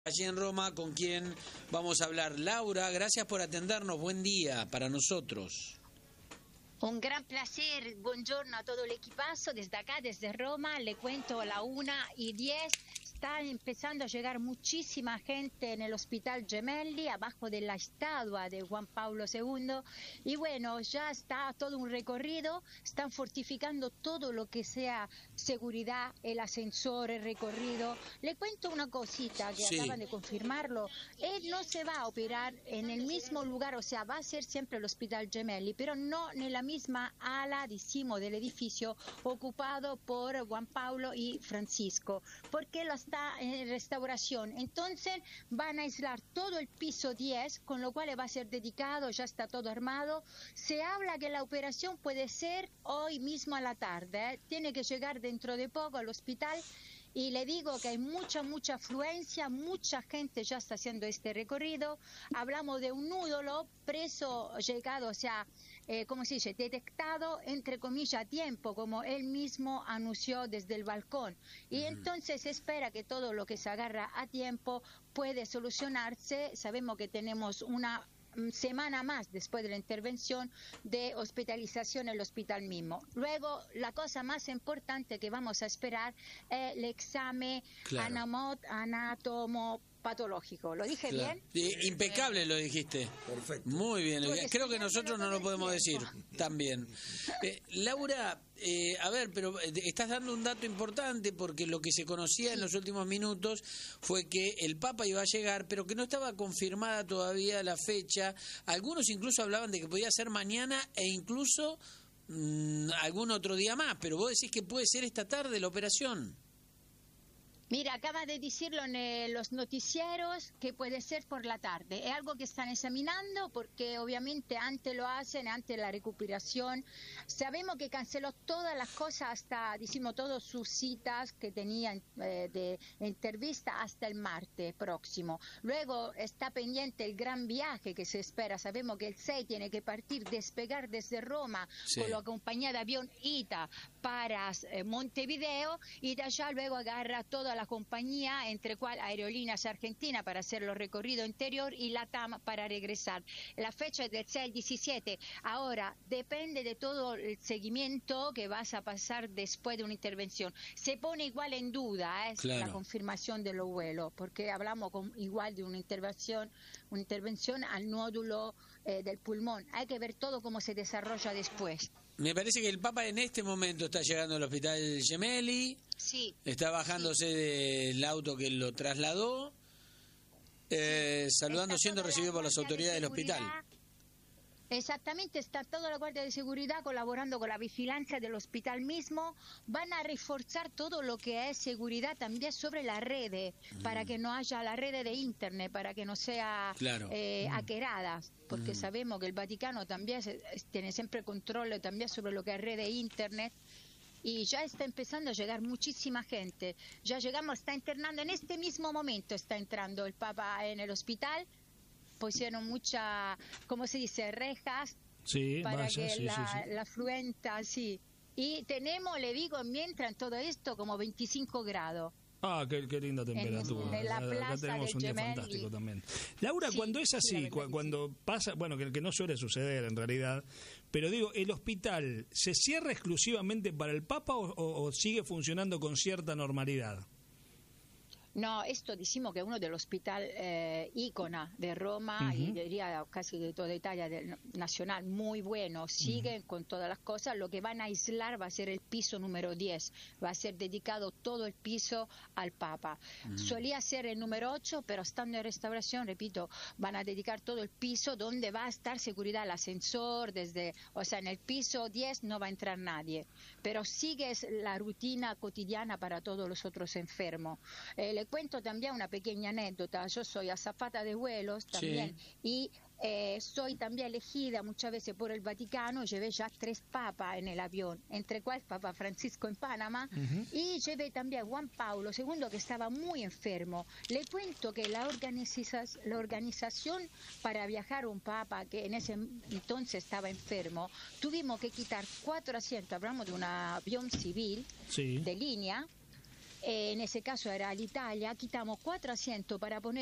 Allí en Roma, con quien vamos a hablar. Laura, gracias por atendernos. Buen día para nosotros. Un gran placer, buongiorno a todo el equipazo, desde acá, desde Roma, le cuento a la 1:10, está empezando a llegar muchísima gente en el Hospital Gemelli, abajo de la estatua de Juan Pablo II, y bueno, ya está todo un recorrido, están fortificando todo lo que sea seguridad, el ascensor, el recorrido. Le cuento una cosita que acaban de confirmarlo, él no se va a operar en el mismo lugar, o sea, va a ser siempre el Hospital Gemelli, pero no en la misma ala, decimos, del edificio ocupado por Juan Pablo y Francisco, porque lo está en restauración. Entonces van a aislar todo el piso 10, con lo cual va a ser dedicado, ya está todo armado. Se habla que la operación puede ser hoy mismo a la tarde, tiene que llegar dentro de poco al hospital. Y le digo que hay mucha afluencia, mucha gente ya está haciendo este recorrido. Hablamos de un nódulo preso, llegado, o sea, ¿cómo se dice?, detectado, entre comillas, a tiempo, como él mismo anunció desde el balcón. Y entonces se espera que todo lo que se agarra a tiempo puede solucionarse. Sabemos que tenemos una semana más después de la intervención de hospitalización en el hospital mismo. Luego, la cosa más importante que vamos a esperar es el examen anatomopatológico. ¿Lo dije bien? Impecable lo dijiste. Perfecto. Muy bien. Creo que nosotros no lo podemos decir también. Laura, a ver, pero estás dando un dato importante, porque lo que se conocía en los últimos minutos fue que el Papa iba a llegar, pero que no estaba confirmada todavía la fecha. Algunos incluso hablaban de que podía ser mañana e incluso algún otro día más, pero vos decís que puede ser esta tarde la operación. Mira, acaba de decirlo en los noticieros que puede ser por la tarde. Es algo que están examinando porque obviamente antes lo hacen, antes la recuperación. Sabemos que canceló todas las cosas hasta, decimos, todas sus citas que tenía de entrevista hasta el martes próximo. Luego está pendiente el gran viaje que se espera. Sabemos que el 6 tiene que partir, despegar desde Roma con la compañía de avión ITA para Montevideo, y de allá luego agarra toda la compañía, entre cual Aerolíneas Argentina para hacer los recorridos interior y LATAM para regresar. La fecha es del 6-17. Ahora, depende de todo el seguimiento que vas a pasar después de una intervención. Se pone igual en duda la confirmación de los vuelos, porque hablamos igual de una intervención al nódulo del pulmón. Hay que ver todo cómo se desarrolla después. Me parece que el Papa en este momento está llegando al Hospital Gemelli. Sí. Está bajándose del auto que lo trasladó, saludando, siendo recibido por las autoridades del hospital. Exactamente, está toda la Guardia de Seguridad colaborando con la vigilancia del hospital mismo. Van a reforzar todo lo que es seguridad también sobre la red, para que no haya la red de internet, para que no sea hackeradas, porque sabemos que el Vaticano también tiene siempre control también sobre lo que es red de internet. Y ya está empezando a llegar muchísima gente. Ya llegamos, está internando, en este mismo momento está entrando el Papa en el hospital. Pusieron muchas, ¿cómo se dice?, rejas para que la afluenta, Y tenemos, le digo, mientras en todo esto, como 25 grados. Ah, qué linda temperatura. En la plaza acá tenemos un día fantástico también. Laura, cuando es así, cuando pasa, bueno, que no suele suceder en realidad, pero digo, ¿el hospital se cierra exclusivamente para el Papa o sigue funcionando con cierta normalidad? No, esto decimos que es uno de los hospitales ícona de Roma y diría casi de toda Italia nacional, muy bueno. Siguen con todas las cosas. Lo que van a aislar va a ser el piso número 10. Va a ser dedicado todo el piso al Papa. Solía ser el número 8, pero estando en restauración, repito, van a dedicar todo el piso donde va a estar seguridad, el ascensor, o sea, en el piso 10 no va a entrar nadie. Pero sigue la rutina cotidiana para todos los otros enfermos. Le cuento también una pequeña anécdota. Yo soy azafata de vuelos también y soy también elegida muchas veces por el Vaticano. Llevé ya 3 papas en el avión, entre cuales Papa Francisco en Panamá, y llevé también a Juan Pablo II, que estaba muy enfermo. Le cuento que la organización para viajar a un Papa que en ese entonces estaba enfermo, tuvimos que quitar 4 asientos, hablamos de un avión civil de línea, en ese caso era l'Italia, quitamos 4 asientos para poner